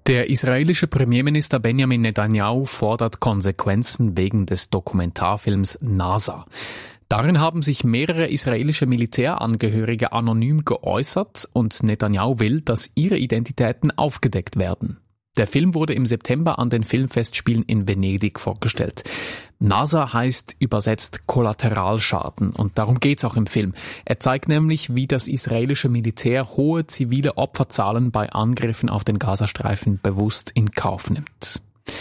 Der israelische Premierminister Benjamin Netanyahu fordert Konsequenzen wegen des Dokumentarfilms NASA. Darin haben sich mehrere israelische Militärangehörige anonym geäußert und Netanyahu will, dass ihre Identitäten aufgedeckt werden. Der Film wurde im September an den Filmfestspielen in Venedig vorgestellt. NASA heißt übersetzt Kollateralschaden und darum geht's auch im Film. Er zeigt nämlich, wie das israelische Militär hohe zivile Opferzahlen bei Angriffen auf den Gazastreifen bewusst in Kauf nimmt.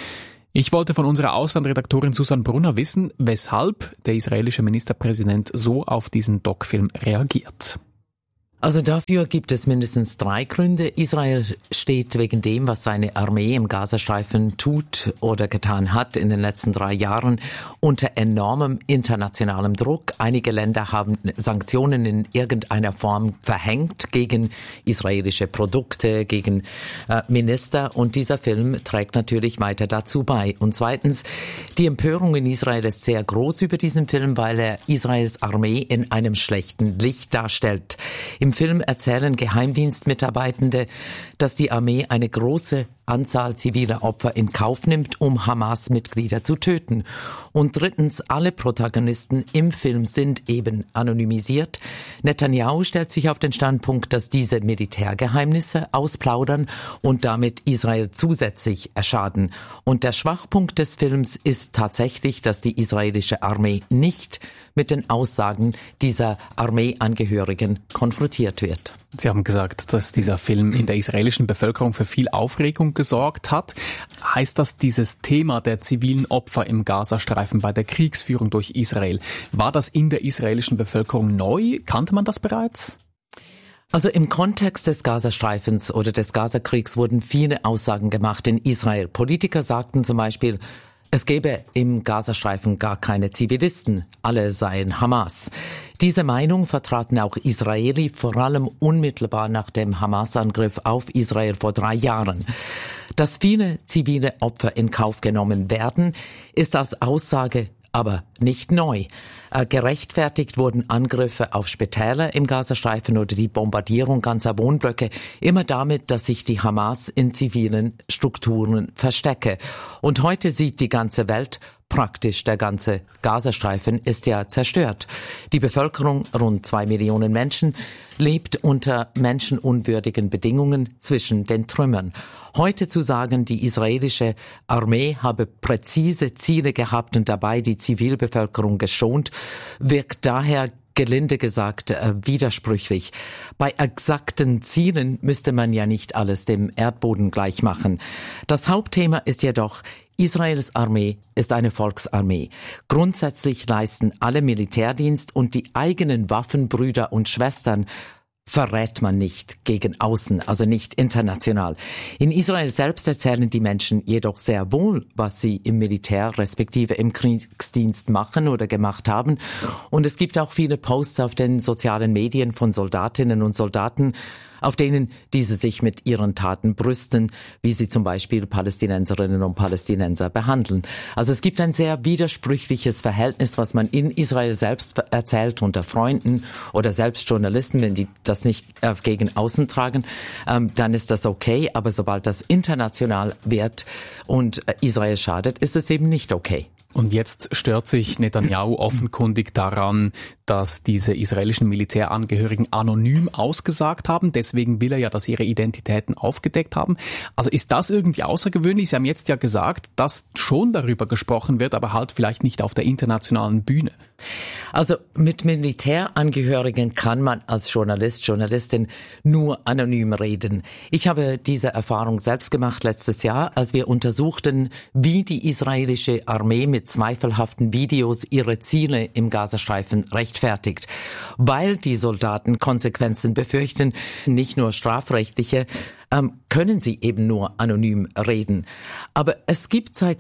Ich wollte von unserer Auslandredaktorin Susanne Brunner wissen, weshalb der israelische Ministerpräsident so auf diesen Doc-Film reagiert. Also dafür gibt es mindestens 3 Gründe. Israel steht wegen dem, was seine Armee im Gazastreifen tut oder getan hat in den letzten 3 Jahren, unter enormem internationalem Druck. Einige Länder haben Sanktionen in irgendeiner Form verhängt gegen israelische Produkte, gegen Minister. Und dieser Film trägt natürlich weiter dazu bei. Und zweitens, die Empörung in Israel ist sehr groß über diesen Film, weil er Israels Armee in einem schlechten Licht darstellt. Im Film erzählen Geheimdienstmitarbeitende, dass die Armee eine große Anzahl ziviler Opfer in Kauf nimmt, um Hamas-Mitglieder zu töten. Und drittens, alle Protagonisten im Film sind eben anonymisiert. Netanyahu stellt sich auf den Standpunkt, dass diese Militärgeheimnisse ausplaudern und damit Israel zusätzlich erschaden. Und der Schwachpunkt des Films ist tatsächlich, dass die israelische Armee nicht mit den Aussagen dieser Armeeangehörigen konfrontiert wird. Sie haben gesagt, dass dieser Film in der israelischen Bevölkerung für viel Aufregung gesorgt hat. Heißt das, dieses Thema der zivilen Opfer im Gazastreifen bei der Kriegsführung durch Israel, war das in der israelischen Bevölkerung neu? Kannte man das bereits? Also im Kontext des Gazastreifens oder des Gazakriegs wurden viele Aussagen gemacht in Israel. Politiker sagten zum Beispiel, es gäbe im Gazastreifen gar keine Zivilisten, alle seien Hamas. Diese Meinung vertraten auch Israeli, vor allem unmittelbar nach dem Hamas-Angriff auf Israel vor 3 Jahren. Dass viele zivile Opfer in Kauf genommen werden, ist als Aussage aber nicht neu. Gerechtfertigt wurden Angriffe auf Spitäler im Gazastreifen oder die Bombardierung ganzer Wohnblöcke immer damit, dass sich die Hamas in zivilen Strukturen verstecke. Und heute sieht die ganze Welt, praktisch der ganze Gazastreifen ist ja zerstört. Die Bevölkerung, rund 2 Millionen Menschen, lebt unter menschenunwürdigen Bedingungen zwischen den Trümmern. Heute zu sagen, die israelische Armee habe präzise Ziele gehabt und dabei die Zivilbevölkerung geschont, wirkt daher gelinde gesagt widersprüchlich. Bei exakten Zielen müsste man ja nicht alles dem Erdboden gleich machen. Das Hauptthema ist jedoch, Israels Armee ist eine Volksarmee. Grundsätzlich leisten alle Militärdienst und die eigenen Waffenbrüder und Schwestern verrät man nicht gegen außen, also nicht international. In Israel selbst erzählen die Menschen jedoch sehr wohl, was sie im Militär respektive im Kriegsdienst machen oder gemacht haben. Und es gibt auch viele Posts auf den sozialen Medien von Soldatinnen und Soldaten, auf denen diese sich mit ihren Taten brüsten, wie sie zum Beispiel Palästinenserinnen und Palästinenser behandeln. Also es gibt ein sehr widersprüchliches Verhältnis, was man in Israel selbst erzählt unter Freunden oder selbst Journalisten, wenn die das nicht gegen außen tragen, dann ist das okay, aber sobald das international wird und Israel schadet, ist es eben nicht okay. Und jetzt stört sich Netanyahu offenkundig daran, dass diese israelischen Militärangehörigen anonym ausgesagt haben. Deswegen will er ja, dass ihre Identitäten aufgedeckt haben. Also ist das irgendwie außergewöhnlich? Sie haben jetzt ja gesagt, dass schon darüber gesprochen wird, aber halt vielleicht nicht auf der internationalen Bühne. Also mit Militärangehörigen kann man als Journalist, Journalistin nur anonym reden. Ich habe diese Erfahrung selbst gemacht letztes Jahr, als wir untersuchten, wie die israelische Armee mit zweifelhaften Videos ihre Ziele im Gazastreifen rechtfertigt. Weil die Soldaten Konsequenzen befürchten, nicht nur strafrechtliche, können sie eben nur anonym reden. Aber es gibt seit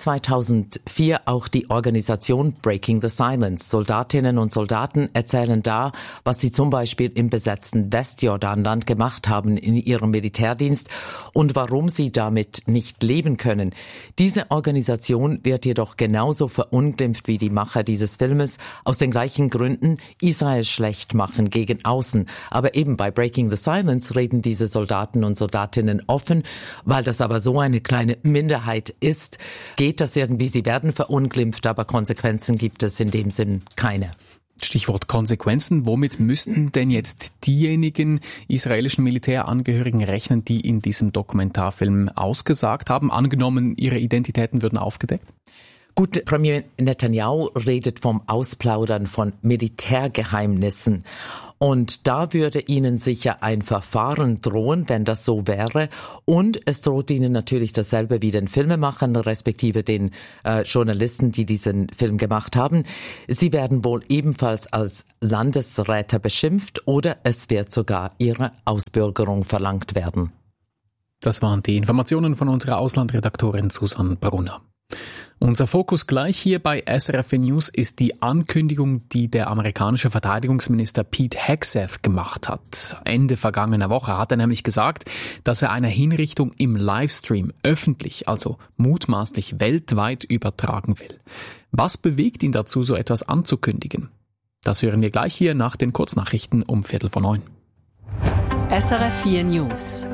2004 auch die Organisation Breaking the Silence. Soldatinnen und Soldaten erzählen da, was sie zum Beispiel im besetzten Westjordanland gemacht haben in ihrem Militärdienst und warum sie damit nicht leben können. Diese Organisation wird jedoch genauso verunglimpft wie die Macher dieses Filmes, aus den gleichen Gründen Israel schlecht machen gegen außen. Aber eben bei Breaking the Silence reden diese Soldaten und Soldatinnen offen offen. Weil das aber so eine kleine Minderheit ist, geht das irgendwie, sie werden verunglimpft, aber Konsequenzen gibt es in dem Sinn keine. Stichwort Konsequenzen. Womit müssten denn jetzt diejenigen israelischen Militärangehörigen rechnen, die in diesem Dokumentarfilm ausgesagt haben? Angenommen, ihre Identitäten würden aufgedeckt? Gut, Premier Netanyahu redet vom Ausplaudern von Militärgeheimnissen. Und da würde Ihnen sicher ein Verfahren drohen, wenn das so wäre. Und es droht Ihnen natürlich dasselbe wie den Filmemachern, respektive den Journalisten, die diesen Film gemacht haben. Sie werden wohl ebenfalls als Landesräter beschimpft oder es wird sogar ihre Ausbürgerung verlangt werden. Das waren die Informationen von unserer Auslandredaktorin Susanne Brunner. Unser Fokus gleich hier bei SRF News ist die Ankündigung, die der amerikanische Verteidigungsminister Pete Hegseth gemacht hat. Ende vergangener Woche hat er nämlich gesagt, dass er eine Hinrichtung im Livestream öffentlich, also mutmaßlich weltweit übertragen will. Was bewegt ihn dazu, so etwas anzukündigen? Das hören wir gleich hier nach den Kurznachrichten um 8:45. SRF 4 News.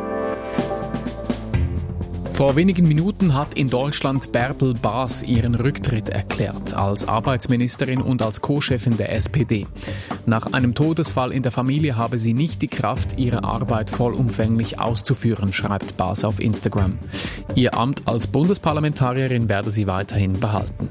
Vor wenigen Minuten hat in Deutschland Bärbel Baas ihren Rücktritt erklärt, als Arbeitsministerin und als Co-Chefin der SPD. Nach einem Todesfall in der Familie habe sie nicht die Kraft, ihre Arbeit vollumfänglich auszuführen, schreibt Baas auf Instagram. Ihr Amt als Bundesparlamentarierin werde sie weiterhin behalten.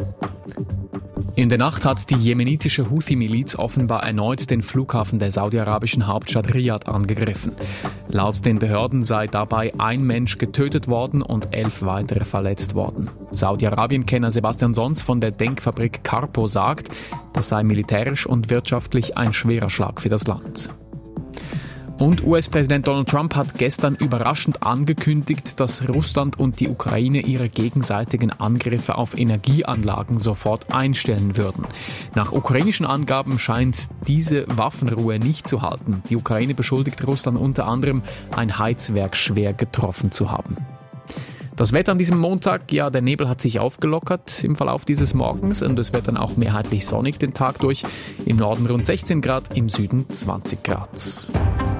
In der Nacht hat die jemenitische Houthi-Miliz offenbar erneut den Flughafen der saudi-arabischen Hauptstadt Riyadh angegriffen. Laut den Behörden sei dabei ein Mensch getötet worden und 11 weitere verletzt worden. Saudi-Arabien-Kenner Sebastian Sons von der Denkfabrik Carpo sagt, das sei militärisch und wirtschaftlich ein schwerer Schlag für das Land. Und US-Präsident Donald Trump hat gestern überraschend angekündigt, dass Russland und die Ukraine ihre gegenseitigen Angriffe auf Energieanlagen sofort einstellen würden. Nach ukrainischen Angaben scheint diese Waffenruhe nicht zu halten. Die Ukraine beschuldigt Russland unter anderem, ein Heizwerk schwer getroffen zu haben. Das Wetter an diesem Montag, ja, der Nebel hat sich aufgelockert im Verlauf dieses Morgens und es wird dann auch mehrheitlich sonnig den Tag durch. Im Norden rund 16 Grad, im Süden 20 Grad.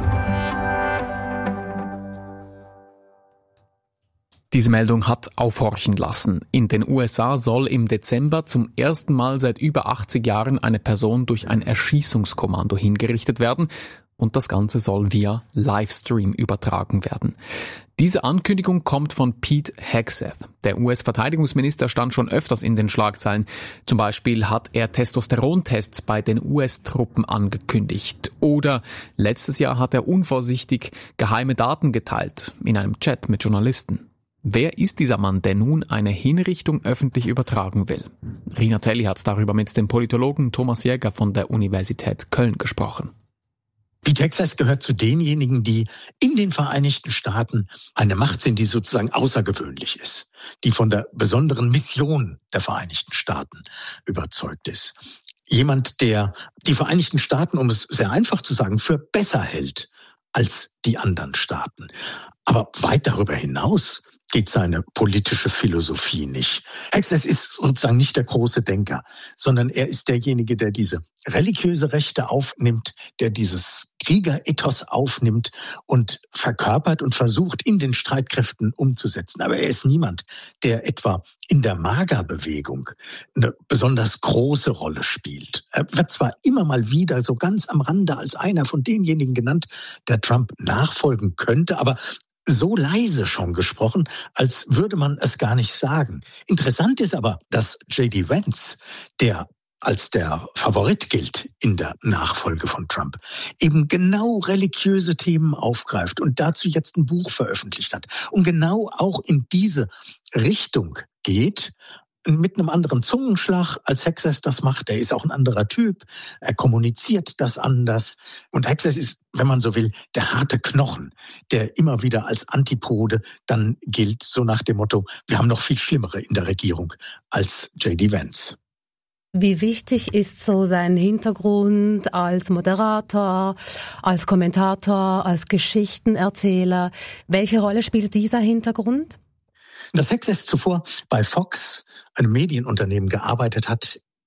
Diese Meldung hat aufhorchen lassen. In den USA soll im Dezember zum ersten Mal seit über 80 Jahren eine Person durch ein Erschießungskommando hingerichtet werden und das Ganze soll via Livestream übertragen werden. Diese Ankündigung kommt von Pete Hegseth. Der US-Verteidigungsminister stand schon öfters in den Schlagzeilen. Zum Beispiel hat er Testosterontests bei den US-Truppen angekündigt. Oder letztes Jahr hat er unvorsichtig geheime Daten geteilt in einem Chat mit Journalisten. Wer ist dieser Mann, der nun eine Hinrichtung öffentlich übertragen will? Rina Telli hat darüber mit dem Politologen Thomas Jäger von der Universität Köln gesprochen. Pete Hegseth gehört zu denjenigen, die in den Vereinigten Staaten eine Macht sind, die sozusagen außergewöhnlich ist, die von der besonderen Mission der Vereinigten Staaten überzeugt ist. Jemand, der die Vereinigten Staaten, um es sehr einfach zu sagen, für besser hält als die anderen Staaten. Aber weit darüber hinaus geht seine politische Philosophie nicht. Hegseth ist sozusagen nicht der große Denker, sondern er ist derjenige, der diese religiöse Rechte aufnimmt, der dieses Kriegerethos aufnimmt und verkörpert und versucht, in den Streitkräften umzusetzen. Aber er ist niemand, der etwa in der MAGA-Bewegung eine besonders große Rolle spielt. Er wird zwar immer mal wieder so ganz am Rande als einer von denjenigen genannt, der Trump nachfolgen könnte, aber so leise schon gesprochen, als würde man es gar nicht sagen. Interessant ist aber, dass J.D. Vance, der als der Favorit gilt in der Nachfolge von Trump, eben genau religiöse Themen aufgreift und dazu jetzt ein Buch veröffentlicht hat und genau auch in diese Richtung geht, mit einem anderen Zungenschlag, als Hegseth das macht. Er ist auch ein anderer Typ. Er kommuniziert das anders. Und Hegseth ist, wenn man so will, der harte Knochen, der immer wieder als Antipode dann gilt, so nach dem Motto, wir haben noch viel Schlimmere in der Regierung als J.D. Vance. Wie wichtig ist so sein Hintergrund als Moderator, als Kommentator, als Geschichtenerzähler? Welche Rolle spielt dieser Hintergrund? Dass Hegseth zuvor bei Fox, einem Medienunternehmen, gearbeitet hat,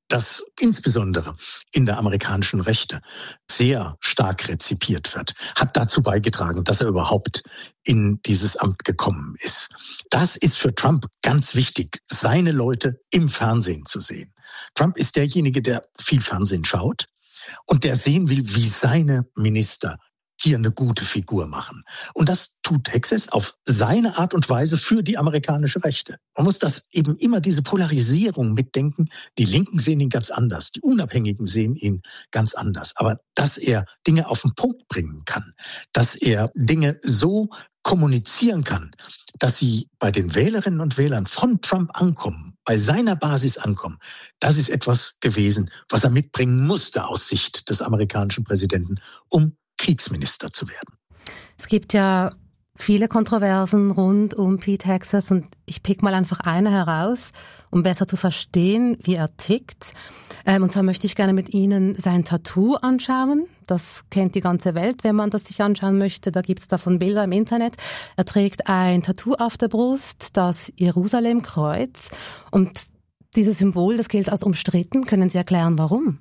das insbesondere in der amerikanischen Rechte sehr stark rezipiert wird, hat dazu beigetragen, dass er überhaupt in dieses Amt gekommen ist. Das ist für Trump ganz wichtig, seine Leute im Fernsehen zu sehen. Trump ist derjenige, der viel Fernsehen schaut und der sehen will, wie seine Minister hier eine gute Figur machen. Und das tut Hexes auf seine Art und Weise für die amerikanische Rechte. Man muss das eben immer diese Polarisierung mitdenken. Die Linken sehen ihn ganz anders, die Unabhängigen sehen ihn ganz anders. Aber dass er Dinge auf den Punkt bringen kann, dass er Dinge so kommunizieren kann, dass sie bei den Wählerinnen und Wählern von Trump ankommen, bei seiner Basis ankommen, das ist etwas gewesen, was er mitbringen musste aus Sicht des amerikanischen Präsidenten, um Kriegsminister zu werden. Es gibt ja viele Kontroversen rund um Pete Hegseth und ich pick mal einfach eine heraus, um besser zu verstehen, wie er tickt. Und zwar möchte ich gerne mit Ihnen sein Tattoo anschauen. Das kennt die ganze Welt, wenn man das sich anschauen möchte. Da gibt es davon Bilder im Internet. Er trägt ein Tattoo auf der Brust, das Jerusalemkreuz. Und dieses Symbol, das gilt als umstritten. Können Sie erklären, warum?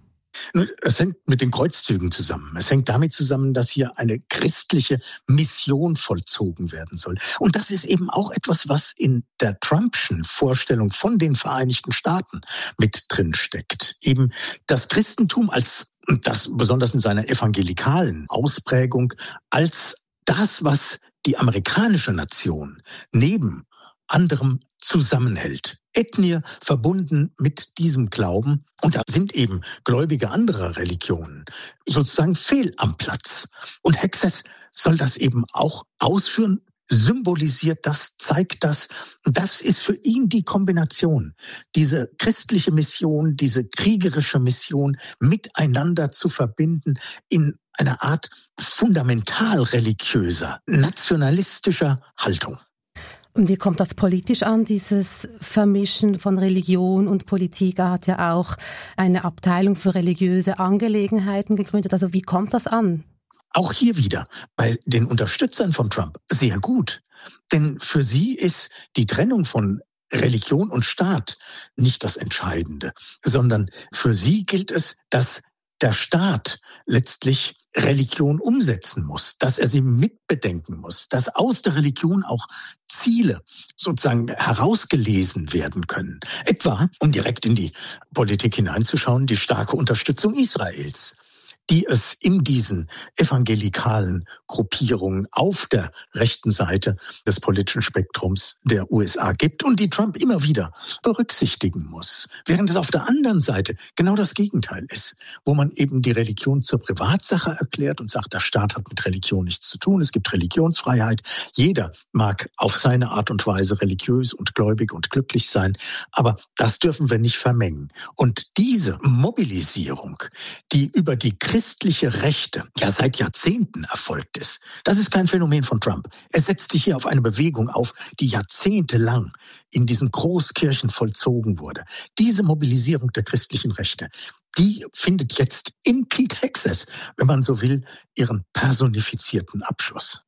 Es hängt mit den Kreuzzügen zusammen. Es hängt damit zusammen, dass hier eine christliche Mission vollzogen werden soll. Und das ist eben auch etwas, was in der Trumpschen Vorstellung von den Vereinigten Staaten mit drin steckt. Eben das Christentum als, das besonders in seiner evangelikalen Ausprägung, als das, was die amerikanische Nation neben anderem zusammenhält. Ethnie verbunden mit diesem Glauben. Und da sind eben Gläubige anderer Religionen sozusagen fehl am Platz. Und Hegseth soll das eben auch ausführen, symbolisiert das, zeigt das. Das ist für ihn die Kombination, diese christliche Mission, diese kriegerische Mission miteinander zu verbinden in einer Art fundamental religiöser, nationalistischer Haltung. Und wie kommt das politisch an, dieses Vermischen von Religion und Politik? Er hat ja auch eine Abteilung für religiöse Angelegenheiten gegründet. Also wie kommt das an? Auch hier wieder bei den Unterstützern von Trump sehr gut. Denn für sie ist die Trennung von Religion und Staat nicht das Entscheidende, sondern für sie gilt es, dass der Staat letztlich Religion umsetzen muss, dass er sie mitbedenken muss, dass aus der Religion auch Ziele sozusagen herausgelesen werden können. Etwa, um direkt in die Politik hineinzuschauen, die starke Unterstützung Israels, die es in diesen evangelikalen Gruppierungen auf der rechten Seite des politischen Spektrums der USA gibt und die Trump immer wieder berücksichtigen muss. Während es auf der anderen Seite genau das Gegenteil ist, wo man eben die Religion zur Privatsache erklärt und sagt, der Staat hat mit Religion nichts zu tun, es gibt Religionsfreiheit, jeder mag auf seine Art und Weise religiös und gläubig und glücklich sein, aber das dürfen wir nicht vermengen. Und diese Mobilisierung, die über die christliche Rechte ja seit Jahrzehnten erfolgt ist. Das ist kein Phänomen von Trump. Er setzt sich hier auf eine Bewegung auf, die jahrzehntelang in diesen Großkirchen vollzogen wurde. Diese Mobilisierung der christlichen Rechte, die findet jetzt in Pete Hegseth, wenn man so will, ihren personifizierten Abschluss.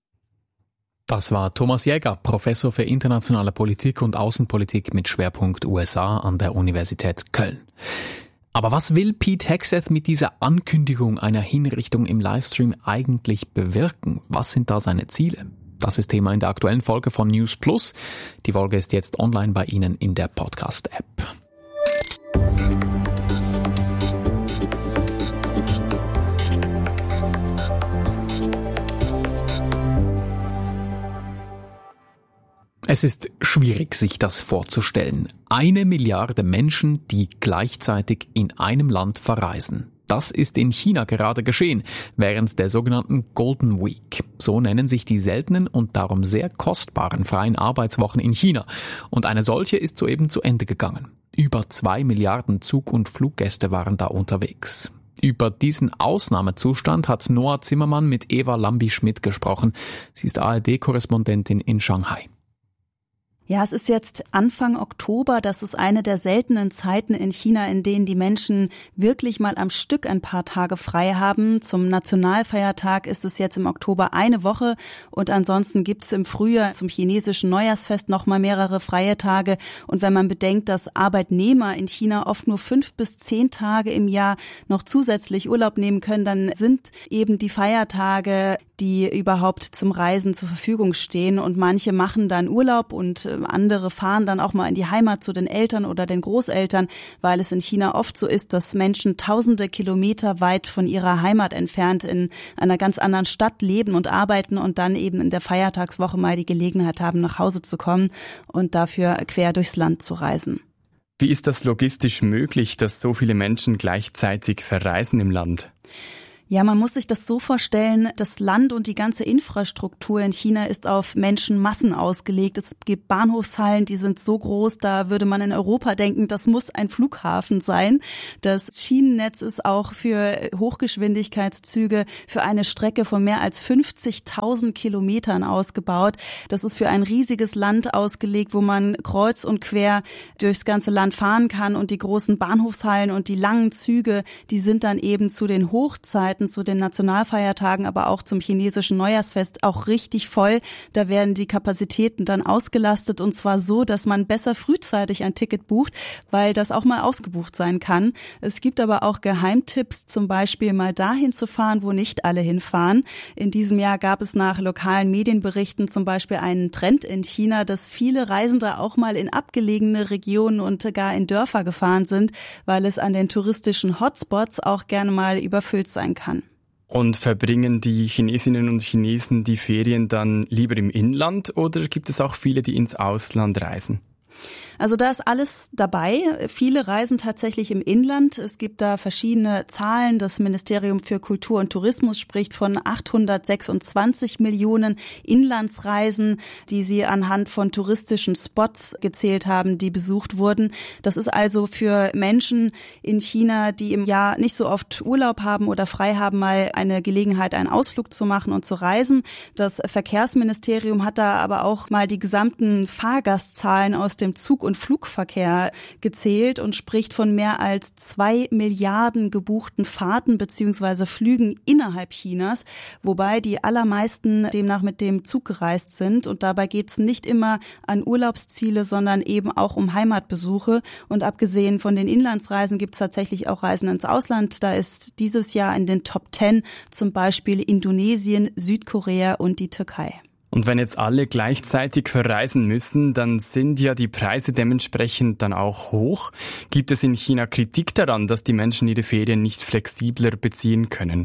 Das war Thomas Jäger, Professor für internationale Politik und Außenpolitik mit Schwerpunkt USA an der Universität Köln. Aber was will Pete Hegseth mit dieser Ankündigung einer Hinrichtung im Livestream eigentlich bewirken? Was sind da seine Ziele? Das ist Thema in der aktuellen Folge von News Plus. Die Folge ist jetzt online bei Ihnen in der Podcast-App. Es ist schwierig, sich das vorzustellen. 1 Milliarde Menschen, die gleichzeitig in einem Land verreisen. Das ist in China gerade geschehen, während der sogenannten Golden Week. So nennen sich die seltenen und darum sehr kostbaren freien Arbeitswochen in China. Und eine solche ist soeben zu Ende gegangen. Über 2 Milliarden Zug- und Fluggäste waren da unterwegs. Über diesen Ausnahmezustand hat Noah Zimmermann mit Eva Lambi-Schmidt gesprochen. Sie ist ARD-Korrespondentin in Shanghai. Ja, es ist jetzt Anfang Oktober. Das ist eine der seltenen Zeiten in China, in denen die Menschen wirklich mal am Stück ein paar Tage frei haben. Zum Nationalfeiertag ist es jetzt im Oktober eine Woche und ansonsten gibt es im Frühjahr zum chinesischen Neujahrsfest noch mal mehrere freie Tage. Und wenn man bedenkt, dass Arbeitnehmer in China oft nur 5 bis 10 Tage im Jahr noch zusätzlich Urlaub nehmen können, dann sind eben die Feiertage, die überhaupt zum Reisen zur Verfügung stehen. Und manche machen dann Urlaub und andere fahren dann auch mal in die Heimat zu den Eltern oder den Großeltern, weil es in China oft so ist, dass Menschen tausende Kilometer weit von ihrer Heimat entfernt in einer ganz anderen Stadt leben und arbeiten und dann eben in der Feiertagswoche mal die Gelegenheit haben, nach Hause zu kommen und dafür quer durchs Land zu reisen. Wie ist das logistisch möglich, dass so viele Menschen gleichzeitig verreisen im Land? Ja, man muss sich das so vorstellen, das Land und die ganze Infrastruktur in China ist auf Menschenmassen ausgelegt. Es gibt Bahnhofshallen, die sind so groß, da würde man in Europa denken, das muss ein Flughafen sein. Das Schienennetz ist auch für Hochgeschwindigkeitszüge für eine Strecke von mehr als 50.000 Kilometern ausgebaut. Das ist für ein riesiges Land ausgelegt, wo man kreuz und quer durchs ganze Land fahren kann. Und die großen Bahnhofshallen und die langen Züge, die sind dann eben zu den Hochzeiten, zu den Nationalfeiertagen, aber auch zum chinesischen Neujahrsfest auch richtig voll. Da werden die Kapazitäten dann ausgelastet und zwar so, dass man besser frühzeitig ein Ticket bucht, weil das auch mal ausgebucht sein kann. Es gibt aber auch Geheimtipps, zum Beispiel mal dahin zu fahren, wo nicht alle hinfahren. In diesem Jahr gab es nach lokalen Medienberichten zum Beispiel einen Trend in China, dass viele Reisende auch mal in abgelegene Regionen und gar in Dörfer gefahren sind, weil es an den touristischen Hotspots auch gerne mal überfüllt sein kann. Und verbringen die Chinesinnen und Chinesen die Ferien dann lieber im Inland oder gibt es auch viele, die ins Ausland reisen? Also da ist alles dabei. Viele reisen tatsächlich im Inland. Es gibt da verschiedene Zahlen. Das Ministerium für Kultur und Tourismus spricht von 826 Millionen Inlandsreisen, die sie anhand von touristischen Spots gezählt haben, die besucht wurden. Das ist also für Menschen in China, die im Jahr nicht so oft Urlaub haben oder frei haben, mal eine Gelegenheit, einen Ausflug zu machen und zu reisen. Das Verkehrsministerium hat da aber auch mal die gesamten Fahrgastzahlen aus dem Zug- und Flugverkehr gezählt und spricht von mehr als 2 Milliarden gebuchten Fahrten bzw. Flügen innerhalb Chinas, wobei die allermeisten demnach mit dem Zug gereist sind. Und dabei geht es nicht immer an Urlaubsziele, sondern eben auch um Heimatbesuche. Und abgesehen von den Inlandsreisen gibt es tatsächlich auch Reisen ins Ausland. Da ist dieses Jahr in den Top 10 zum Beispiel Indonesien, Südkorea und die Türkei. Und wenn jetzt alle gleichzeitig verreisen müssen, dann sind ja die Preise dementsprechend dann auch hoch. Gibt es in China Kritik daran, dass die Menschen ihre Ferien nicht flexibler beziehen können?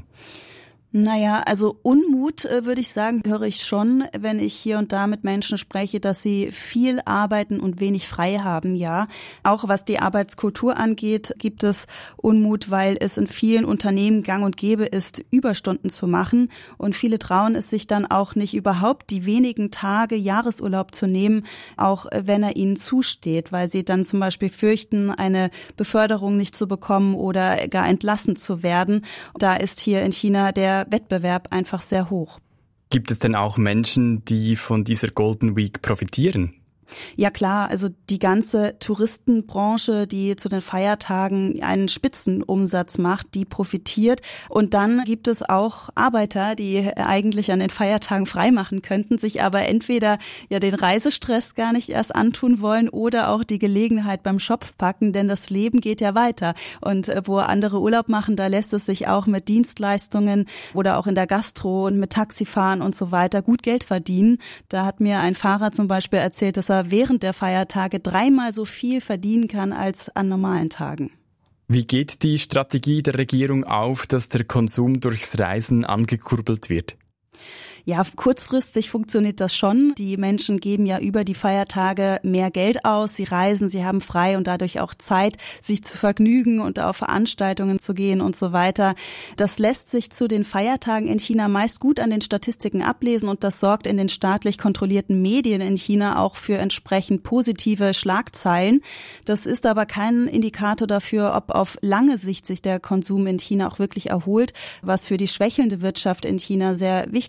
Naja, also Unmut, würde ich sagen, höre ich schon, wenn ich hier und da mit Menschen spreche, dass sie viel arbeiten und wenig frei haben, ja. Auch was die Arbeitskultur angeht, gibt es Unmut, weil es in vielen Unternehmen gang und gäbe ist, Überstunden zu machen. Und viele trauen es sich dann auch nicht, überhaupt die wenigen Tage Jahresurlaub zu nehmen, auch wenn er ihnen zusteht, weil sie dann zum Beispiel fürchten, eine Beförderung nicht zu bekommen oder gar entlassen zu werden. Da ist hier in China der Wettbewerb einfach sehr hoch. Gibt es denn auch Menschen, die von dieser Golden Week profitieren? Ja klar, also die ganze Touristenbranche, die zu den Feiertagen einen Spitzenumsatz macht, die profitiert. Und dann gibt es auch Arbeiter, die eigentlich an den Feiertagen freimachen könnten, sich aber entweder ja den Reisestress gar nicht erst antun wollen oder auch die Gelegenheit beim Schopf packen, denn das Leben geht ja weiter. Und wo andere Urlaub machen, da lässt es sich auch mit Dienstleistungen oder auch in der Gastro und mit Taxifahren und so weiter gut Geld verdienen. Da hat mir ein Fahrer zum Beispiel erzählt, dass er während der Feiertage 3-mal so viel verdienen kann als an normalen Tagen. Wie geht die Strategie der Regierung auf, dass der Konsum durchs Reisen angekurbelt wird? Ja, kurzfristig funktioniert das schon. Die Menschen geben ja über die Feiertage mehr Geld aus. Sie reisen, sie haben frei und dadurch auch Zeit, sich zu vergnügen und auf Veranstaltungen zu gehen und so weiter. Das lässt sich zu den Feiertagen in China meist gut an den Statistiken ablesen und das sorgt in den staatlich kontrollierten Medien in China auch für entsprechend positive Schlagzeilen. Das ist aber kein Indikator dafür, ob auf lange Sicht sich der Konsum in China auch wirklich erholt, was für die schwächelnde Wirtschaft in China sehr wichtig wäre.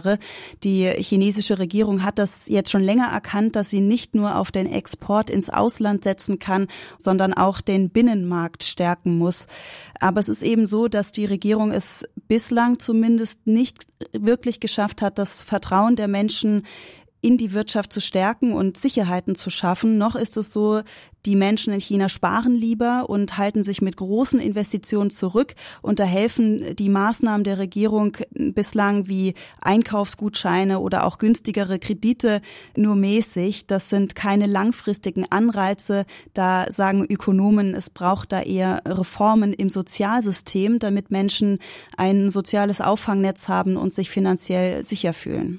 wäre. Die chinesische Regierung hat das jetzt schon länger erkannt, dass sie nicht nur auf den Export ins Ausland setzen kann, sondern auch den Binnenmarkt stärken muss. Aber es ist eben so, dass die Regierung es bislang zumindest nicht wirklich geschafft hat, das Vertrauen der Menschen in die Wirtschaft zu stärken und Sicherheiten zu schaffen. Noch ist es so, die Menschen in China sparen lieber und halten sich mit großen Investitionen zurück. Und da helfen die Maßnahmen der Regierung bislang wie Einkaufsgutscheine oder auch günstigere Kredite nur mäßig. Das sind keine langfristigen Anreize. Da sagen Ökonomen, es braucht da eher Reformen im Sozialsystem, damit Menschen ein soziales Auffangnetz haben und sich finanziell sicher fühlen.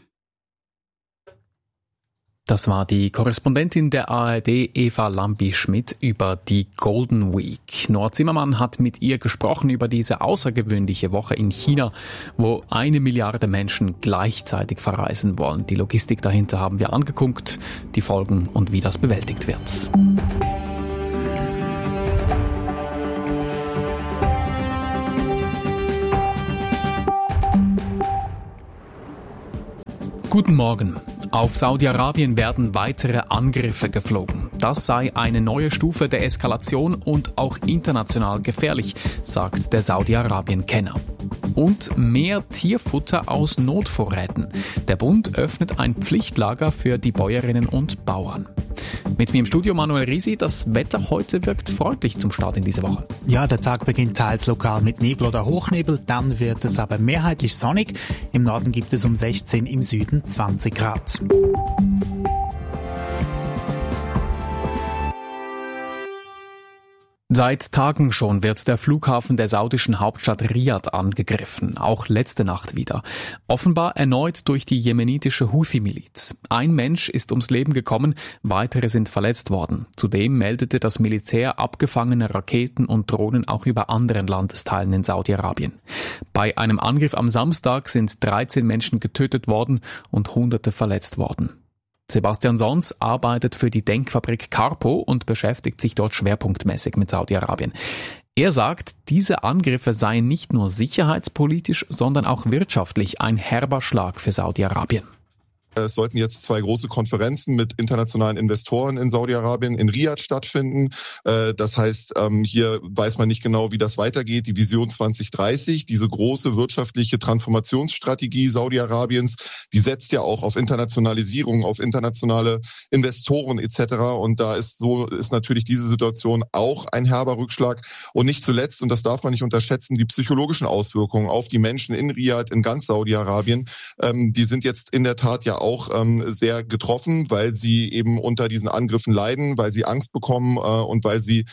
Das war die Korrespondentin der ARD Eva Lambi-Schmidt über die Golden Week. Noah Zimmermann hat mit ihr gesprochen über diese außergewöhnliche Woche in China, wo 1 Milliarde Menschen gleichzeitig verreisen wollen. Die Logistik dahinter haben wir angeguckt, die Folgen und wie das bewältigt wird. Guten Morgen. Auf Saudi-Arabien werden weitere Angriffe geflogen. Das sei eine neue Stufe der Eskalation und auch international gefährlich, sagt der Saudi-Arabien-Kenner. Und mehr Tierfutter aus Notvorräten. Der Bund öffnet ein Pflichtlager für die Bäuerinnen und Bauern. Mit mir im Studio Manuel Risi. Das Wetter heute wirkt freundlich zum Start in diese Woche. Ja, der Tag beginnt teils lokal mit Nebel oder Hochnebel, dann wird es aber mehrheitlich sonnig. Im Norden gibt es um 16, im Süden 20 Grad. Seit Tagen schon wird der Flughafen der saudischen Hauptstadt Riad angegriffen, auch letzte Nacht wieder. Offenbar erneut durch die jemenitische Houthi-Miliz. Ein Mensch ist ums Leben gekommen, weitere sind verletzt worden. Zudem meldete das Militär abgefangene Raketen und Drohnen auch über anderen Landesteilen in Saudi-Arabien. Bei einem Angriff am Samstag sind 13 Menschen getötet worden und Hunderte verletzt worden. Sebastian Sons arbeitet für die Denkfabrik Carpo und beschäftigt sich dort schwerpunktmäßig mit Saudi-Arabien. Er sagt, diese Angriffe seien nicht nur sicherheitspolitisch, sondern auch wirtschaftlich ein herber Schlag für Saudi-Arabien. Es sollten jetzt 2 große Konferenzen mit internationalen Investoren in Saudi-Arabien in Riad stattfinden. Das heißt, hier weiß man nicht genau, wie das weitergeht. Die Vision 2030, diese große wirtschaftliche Transformationsstrategie Saudi-Arabiens, die setzt ja auch auf Internationalisierung, auf internationale Investoren etc. Und da ist natürlich diese Situation auch ein herber Rückschlag. Und nicht zuletzt, und das darf man nicht unterschätzen, die psychologischen Auswirkungen auf die Menschen in Riad, in ganz Saudi-Arabien, die sind jetzt in der Tat ja auch sehr getroffen, weil sie eben unter diesen Angriffen leiden, weil sie Angst bekommen und weil sie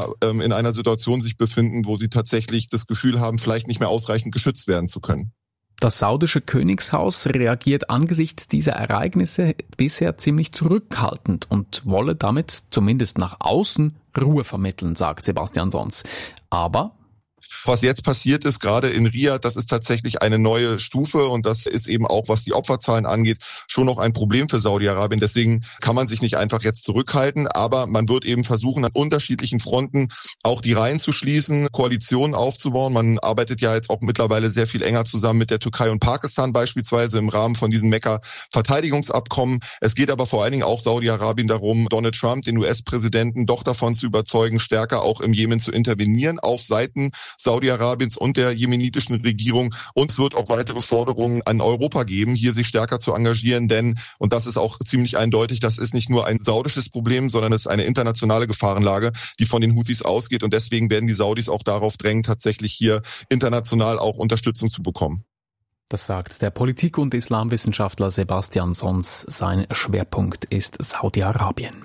in einer Situation sich befinden, wo sie tatsächlich das Gefühl haben, vielleicht nicht mehr ausreichend geschützt werden zu können. Das saudische Königshaus reagiert angesichts dieser Ereignisse bisher ziemlich zurückhaltend und wolle damit zumindest nach außen Ruhe vermitteln, sagt Sebastian Sons. Aber was jetzt passiert ist, gerade in Riad, das ist tatsächlich eine neue Stufe und das ist eben auch, was die Opferzahlen angeht, schon noch ein Problem für Saudi-Arabien. Deswegen kann man sich nicht einfach jetzt zurückhalten, aber man wird eben versuchen, an unterschiedlichen Fronten auch die Reihen zu schließen, Koalitionen aufzubauen. Man arbeitet ja jetzt auch mittlerweile sehr viel enger zusammen mit der Türkei und Pakistan beispielsweise im Rahmen von diesem Mekka-Verteidigungsabkommen. Es geht aber vor allen Dingen auch Saudi-Arabien darum, Donald Trump, den US-Präsidenten, doch davon zu überzeugen, stärker auch im Jemen zu intervenieren, auf Seiten Saudi-Arabiens und der jemenitischen Regierung. Und es wird auch weitere Forderungen an Europa geben, hier sich stärker zu engagieren, denn, und das ist auch ziemlich eindeutig, das ist nicht nur ein saudisches Problem, sondern es ist eine internationale Gefahrenlage, die von den Houthis ausgeht. Und deswegen werden die Saudis auch darauf drängen, tatsächlich hier international auch Unterstützung zu bekommen. Das sagt der Politik- und Islamwissenschaftler Sebastian Sons. Sein Schwerpunkt ist Saudi-Arabien.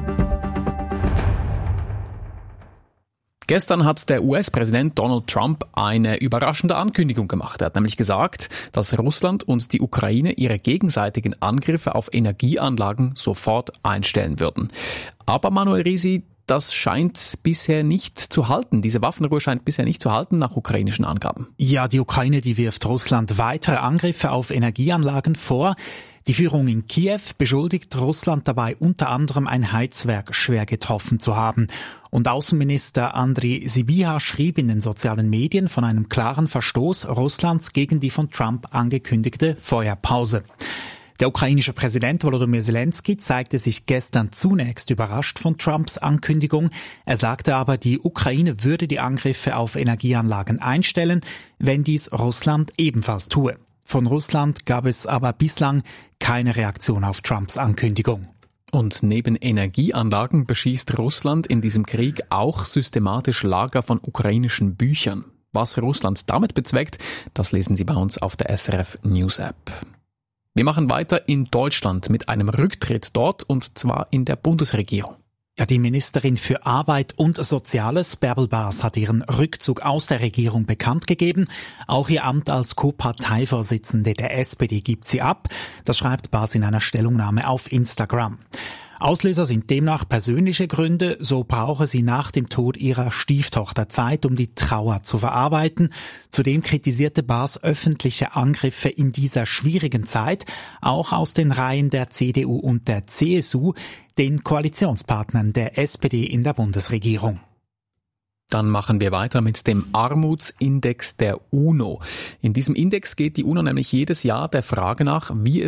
Gestern hat der US-Präsident Donald Trump eine überraschende Ankündigung gemacht. Er hat nämlich gesagt, dass Russland und die Ukraine ihre gegenseitigen Angriffe auf Energieanlagen sofort einstellen würden. Aber Manuel Risi, das scheint bisher nicht zu halten. Diese Waffenruhe scheint bisher nicht zu halten nach ukrainischen Angaben. Ja, die Ukraine, die wirft Russland weitere Angriffe auf Energieanlagen vor. Die Führung in Kiew beschuldigt Russland dabei unter anderem ein Heizwerk schwer getroffen zu haben. Und Außenminister Andriy Sybiha schrieb in den sozialen Medien von einem klaren Verstoß Russlands gegen die von Trump angekündigte Feuerpause. Der ukrainische Präsident Volodymyr Zelensky zeigte sich gestern zunächst überrascht von Trumps Ankündigung. Er sagte aber, die Ukraine würde die Angriffe auf Energieanlagen einstellen, wenn dies Russland ebenfalls tue. Von Russland gab es aber bislang keine Reaktion auf Trumps Ankündigung. Und neben Energieanlagen beschießt Russland in diesem Krieg auch systematisch Lager von ukrainischen Büchern. Was Russland damit bezweckt, das lesen Sie bei uns auf der SRF News App. Wir machen weiter in Deutschland mit einem Rücktritt dort, und zwar in der Bundesregierung. Ja, die Ministerin für Arbeit und Soziales, Bärbel Baas, hat ihren Rückzug aus der Regierung bekannt gegeben. Auch ihr Amt als Co-Parteivorsitzende der SPD gibt sie ab. Das schreibt Baas in einer Stellungnahme auf Instagram. Auslöser sind demnach persönliche Gründe. So brauche sie nach dem Tod ihrer Stieftochter Zeit, um die Trauer zu verarbeiten. Zudem kritisierte Baas öffentliche Angriffe in dieser schwierigen Zeit, auch aus den Reihen der CDU und der CSU, den Koalitionspartnern der SPD in der Bundesregierung. Dann machen wir weiter mit dem Armutsindex der UNO. In diesem Index geht die UNO nämlich jedes Jahr der Frage nach, wie